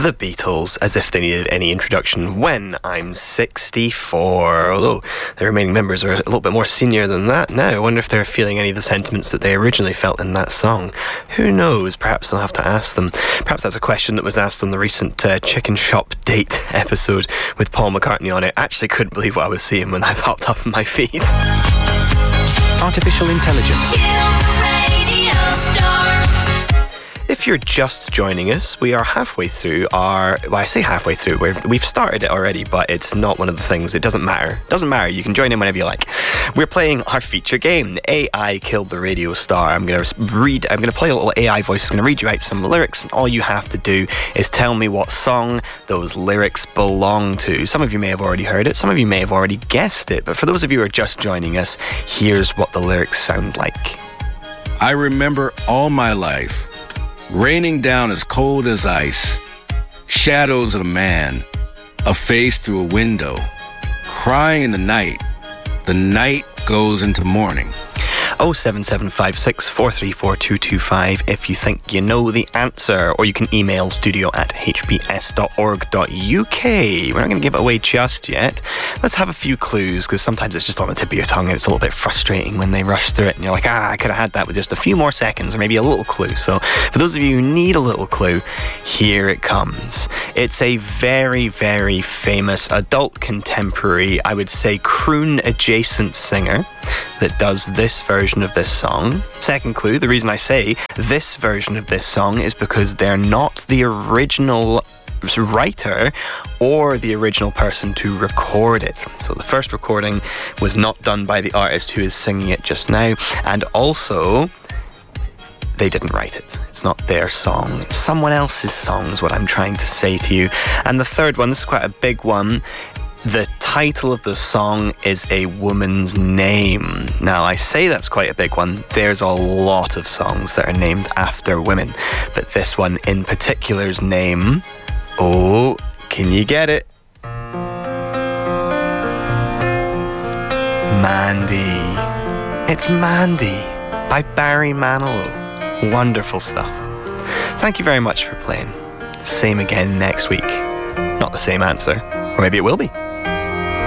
The Beatles, as if they needed any introduction, when I'm 64. Although the remaining members are a little bit more senior than that now. I wonder if they're feeling any of the sentiments that they originally felt in that song. Who knows? Perhaps I'll have to ask them. Perhaps that's a question that was asked on the recent Chicken Shop Date episode with Paul McCartney on it. I actually couldn't believe what I was seeing when I popped up in my feed. Artificial intelligence. If you're just joining us, we are halfway through I say halfway through, we've started it already, but it's not one of the things, it doesn't matter. Doesn't matter, you can join in whenever you like. We're playing our feature game, AI Killed the Radio Star. I'm going to play a little AI voice, it's going to read you out some lyrics, and all you have to do is tell me what song those lyrics belong to. Some of you may have already heard it, some of you may have already guessed it, but for those of you who are just joining us, here's what the lyrics sound like. I remember all my life raining down as cold as ice, shadows of a man, a face through a window, crying in the night goes into morning. 07756 434 225 if you think you know the answer, or you can email studio@hbs.org.uk. We're not going to give it away just yet. Let's have a few clues, because sometimes it's just on the tip of your tongue and it's a little bit frustrating when they rush through it and you're like, I could have had that with just a few more seconds, or maybe a little clue. So for those of you who need a little clue, here it comes. It's a very, very famous adult contemporary, I would say croon adjacent singer that does this version of this song. Second clue, the reason I say this version of this song is because they're not the original writer or the original person to record it. So the first recording was not done by the artist who is singing it just now, and also they didn't write it. It's not their song. It's someone else's song is what I'm trying to say to you. And the third one, this is quite a big one. The title of the song is a woman's name. Now, I say that's quite a big one. There's a lot of songs that are named after women, but this one in particular's name, oh, can you get it? Mandy. It's Mandy by Barry Manilow. Wonderful stuff. Thank you very much for playing. Same again next week. Not the same answer, or maybe it will be.